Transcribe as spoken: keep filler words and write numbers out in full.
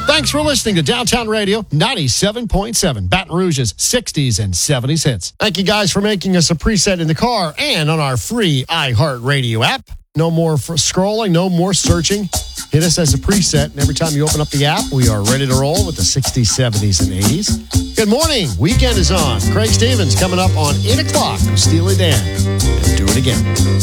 Thanks for listening to Downtown Radio ninety-seven point seven, Baton Rouge's sixties and seventies hits. Thank you guys for making us a preset in the car and on our free iHeartRadio app. No more for scrolling, no more searching. Hit us as a preset, and every time you open up the app, we are ready to roll with the sixties, seventies, and eighties. Good morning. Weekend is on. Craig Stevens coming up on eight o'clock with Steely Dan. And do it again.